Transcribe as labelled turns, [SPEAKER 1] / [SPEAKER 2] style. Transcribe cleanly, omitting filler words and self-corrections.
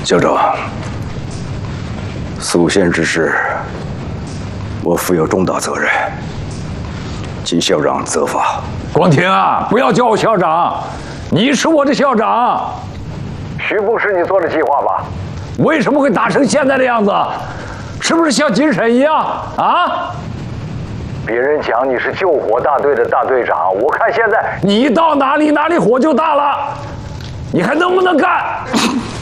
[SPEAKER 1] 校长，苏县之事，我负有重大责任，请校长责罚。
[SPEAKER 2] 光庭啊，不要叫我校长，你是我的校长。
[SPEAKER 3] 徐部是你做的计划吧？
[SPEAKER 2] 为什么会打成现在的样子？是不是像精神一样啊？
[SPEAKER 3] 别人讲你是救火大队的大队长，我看现在
[SPEAKER 2] 你到哪里哪里火就大了，你还能不能干？